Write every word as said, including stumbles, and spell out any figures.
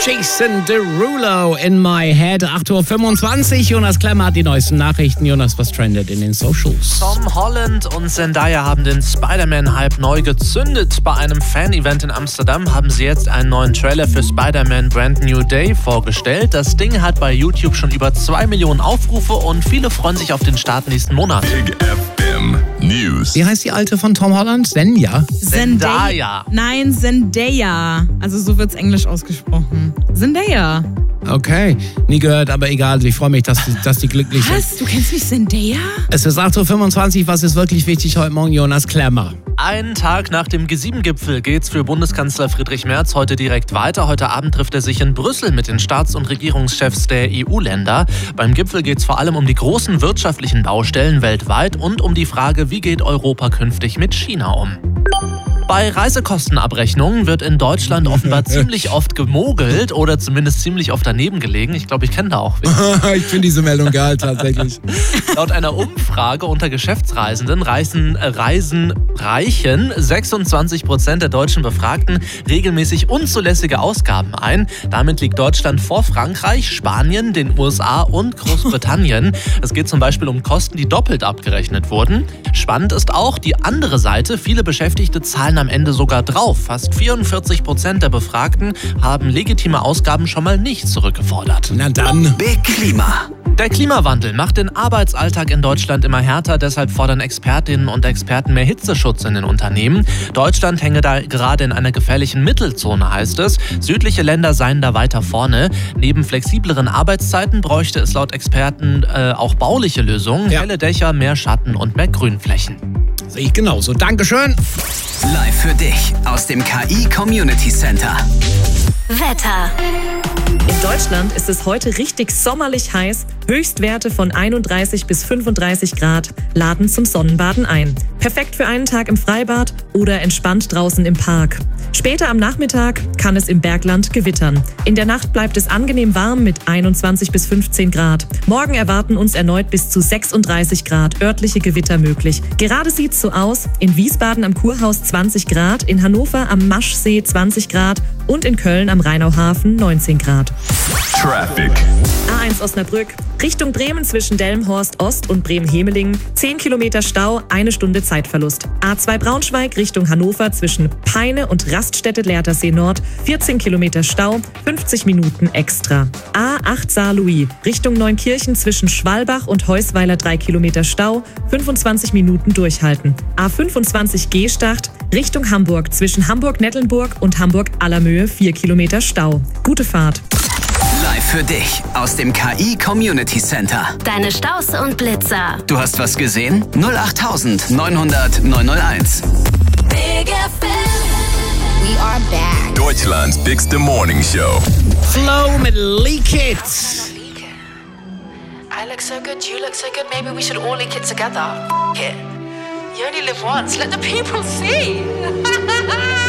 Jason Derulo in my head. acht Uhr fünfundzwanzig. Jonas Klemmer hat die neuesten Nachrichten. Jonas, was trendet in den Socials? Tom Holland und Zendaya haben den Spider-Man-Hype neu gezündet. Bei einem Fan-Event in Amsterdam haben sie jetzt einen neuen Trailer für Spider-Man Brand New Day vorgestellt. Das Ding hat bei YouTube schon über zwei Millionen Aufrufe und viele freuen sich auf den Start nächsten Monat. Big F M News. Wie heißt die alte von Tom Holland? Zendaya? Zendaya. Nein, Zendaya. Also so wird's englisch ausgesprochen. Zendaya. Okay, nie gehört, aber egal. Ich freue mich, dass die, dass die glücklich sind. Was? Du kennst nicht Zendaya? Es ist acht Uhr fünfundzwanzig. Was ist wirklich wichtig heute Morgen, Jonas Klemmer? Einen Tag nach dem G sieben Gipfel geht's für Bundeskanzler Friedrich Merz heute direkt weiter. Heute Abend trifft er sich in Brüssel mit den Staats- und Regierungschefs der E U-Länder. Beim Gipfel geht's vor allem um die großen wirtschaftlichen Baustellen weltweit und um die Frage, wie geht Europa künftig mit China um. Bei Reisekostenabrechnungen wird in Deutschland offenbar ziemlich oft gemogelt oder zumindest ziemlich oft daneben gelegen. Ich glaube, ich kenne da auch wen. Ich finde diese Meldung geil, tatsächlich. Laut einer Umfrage unter Geschäftsreisenden reisen, reisen reichen sechsundzwanzig Prozent der deutschen Befragten regelmäßig unzulässige Ausgaben ein. Damit liegt Deutschland vor Frankreich, Spanien, den U S A und Großbritannien. Es geht zum Beispiel um Kosten, die doppelt abgerechnet wurden. Spannend ist auch die andere Seite. Viele Beschäftigte zahlen am Ende sogar drauf. Fast vierundvierzig Prozent der Befragten haben legitime Ausgaben schon mal nicht zurückgefordert. Na dann. Big Klima. Der Klimawandel macht den Arbeitsalltag in Deutschland immer härter, deshalb fordern Expertinnen und Experten mehr Hitzeschutz in den Unternehmen. Deutschland hänge da gerade in einer gefährlichen Mittelzone, heißt es. Südliche Länder seien da weiter vorne. Neben flexibleren Arbeitszeiten bräuchte es laut Experten äh, auch bauliche Lösungen. Ja. Helle Dächer, mehr Schatten und mehr Grünflächen. Sehe ich genauso. Dankeschön. Live für dich aus dem K I Community Center. Wetter. In Deutschland ist es heute richtig sommerlich heiß. Höchstwerte von einunddreißig bis fünfunddreißig Grad laden zum Sonnenbaden ein. Perfekt für einen Tag im Freibad oder entspannt draußen im Park. Später am Nachmittag kann es im Bergland gewittern. In der Nacht bleibt es angenehm warm mit einundzwanzig bis fünfzehn Grad. Morgen erwarten uns erneut bis zu sechsunddreißig Grad örtliche Gewitter möglich. Gerade sieht's so aus: in Wiesbaden am Kurhaus zwanzig Grad, in Hannover am Maschsee zwanzig Grad und in Köln am Rheinauhafen neunzehn Grad. Traffic. A eins Osnabrück, Richtung Bremen zwischen Delmenhorst Ost und Bremen-Hemelingen, zehn Kilometer Stau, eine Stunde Zeitverlust. A zwei Braunschweig Richtung Hannover zwischen Peine und Raststätte Lehrtersee Nord, vierzehn Kilometer Stau, fünfzig Minuten extra. A acht Saarlouis, Richtung Neunkirchen zwischen Schwalbach und Heusweiler drei Kilometer Stau, fünfundzwanzig Minuten durchhalten. A fünfundzwanzig Gstacht, Richtung Hamburg zwischen Hamburg-Nettelnburg und Hamburg-Allermöhe vier Kilometer Stau. Gute Fahrt. Live für dich aus dem K I Community Center. Deine Staus und Blitzer. Du hast was gesehen? null acht neun hundert neunhunderteins. Big F M. We are back. Deutschland's biggest morning show. Flow mit Leak It. I look so good, you look so good, maybe we should all link it together. F- it. You only live once, let the people see.